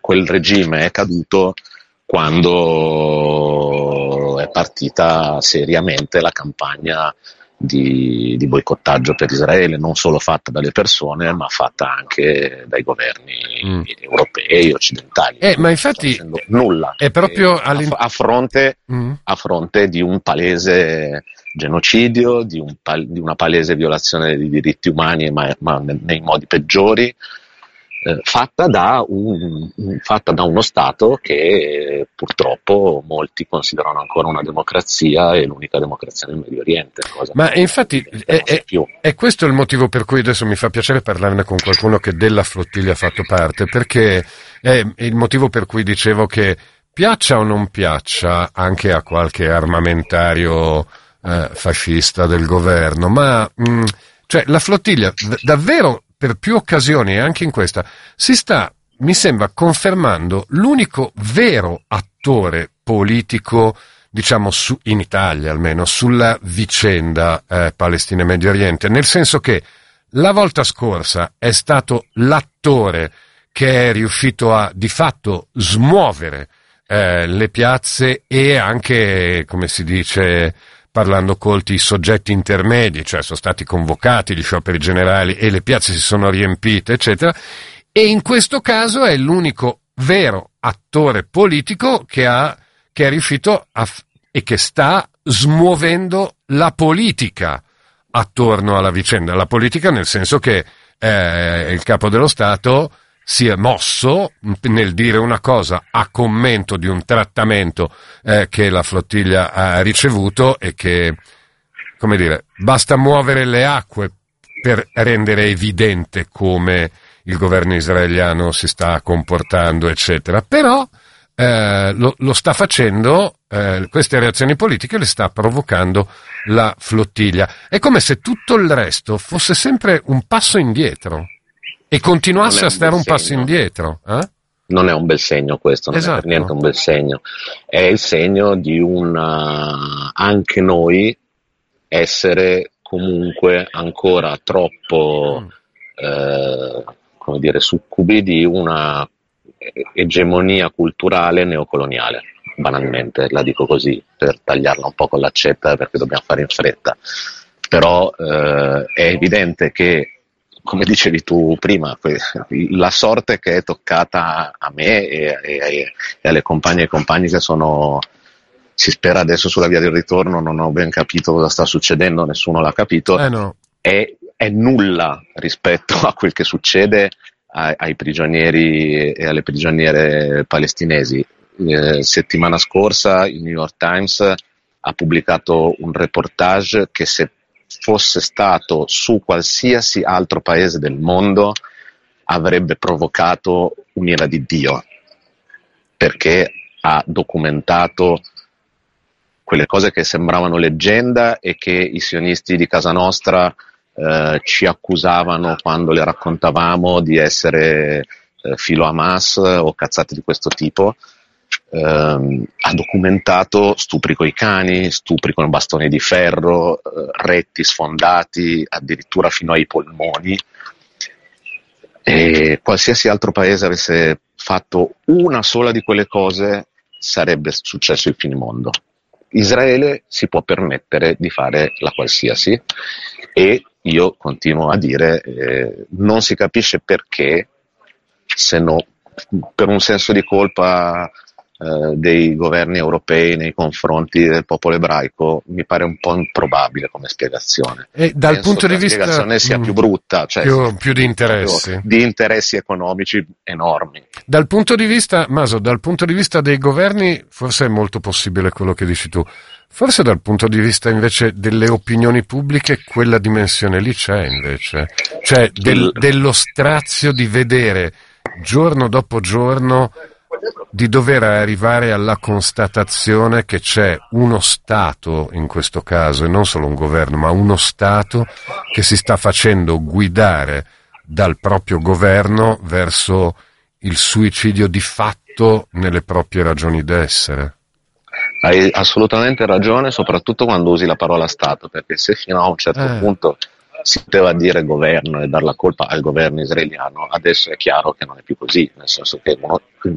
quel regime è caduto quando è partita seriamente la campagna di boicottaggio per Israele, non solo fatta dalle persone, ma fatta anche dai governi europei, occidentali. Ma infatti nulla è proprio a fronte di un palese genocidio, di una palese violazione dei diritti umani, ma nei modi peggiori, fatta da uno Stato che purtroppo molti considerano ancora una democrazia e l'unica democrazia nel Medio Oriente. Ma infatti è questo il motivo per cui adesso mi fa piacere parlarne con qualcuno che della flottiglia ha fatto parte, perché è il motivo per cui dicevo che piaccia o non piaccia anche a qualche armamentario fascista del governo, ma cioè la flottiglia davvero per più occasioni e anche in questa si sta, mi sembra, confermando l'unico vero attore politico, diciamo in Italia almeno, sulla vicenda Palestina e Medio Oriente, nel senso che la volta scorsa è stato l'attore che è riuscito a di fatto smuovere le piazze e anche, come si dice parlando colti, i soggetti intermedi, cioè sono stati convocati gli scioperi generali e le piazze si sono riempite, eccetera, e in questo caso è l'unico vero attore politico che è riuscito e che sta smuovendo la politica attorno alla vicenda. La politica nel senso che il capo dello Stato si è mosso nel dire una cosa a commento di un trattamento che la flottiglia ha ricevuto e che, come dire, basta muovere le acque per rendere evidente come il governo israeliano si sta comportando, eccetera. Però lo sta facendo, queste reazioni politiche le sta provocando la flottiglia. È come se tutto il resto fosse sempre un passo indietro e continuasse a stare un passo indietro. Non è un bel segno questo, non esatto. È per niente un bel segno. È il segno di anche noi essere comunque ancora troppo come dire, succubi di una egemonia culturale neocoloniale, banalmente, la dico così per tagliarla un po' con l'accetta perché dobbiamo fare in fretta, però è evidente che, come dicevi tu prima, la sorte che è toccata a me e alle compagne e compagni che sono, si spera adesso sulla via del ritorno, non ho ben capito cosa sta succedendo, nessuno l'ha capito, no. È nulla rispetto a quel che succede ai prigionieri e alle prigioniere palestinesi. Settimana scorsa il New York Times ha pubblicato un reportage che, se fosse stato su qualsiasi altro paese del mondo, avrebbe provocato un'ira di Dio, perché ha documentato quelle cose che sembravano leggenda e che i sionisti di casa nostra ci accusavano quando le raccontavamo di essere filo Hamas o cazzate di questo tipo. Ha documentato stupri coi cani, stupri con bastoni di ferro, retti sfondati addirittura fino ai polmoni, e qualsiasi altro paese avesse fatto una sola di quelle cose sarebbe successo il finimondo. Israele si può permettere di fare la qualsiasi, e io continuo a dire non si capisce perché, se no per un senso di colpa dei governi europei nei confronti del popolo ebraico. Mi pare un po' improbabile come spiegazione. E dal punto di vista, la spiegazione sia più brutta, cioè più di interessi, di interessi economici enormi. Dal punto di vista, Maso, dal punto di vista dei governi forse è molto possibile quello che dici tu. Forse dal punto di vista invece delle opinioni pubbliche quella dimensione lì c'è invece, cioè dello strazio di vedere giorno dopo giorno, di dover arrivare alla constatazione che c'è uno Stato, in questo caso, e non solo un governo, ma uno Stato che si sta facendo guidare dal proprio governo verso il suicidio di fatto nelle proprie ragioni d'essere. Hai assolutamente ragione, soprattutto quando usi la parola Stato, perché se fino a un certo punto si poteva dire governo e dar la colpa al governo israeliano, adesso è chiaro che non è più così, nel senso che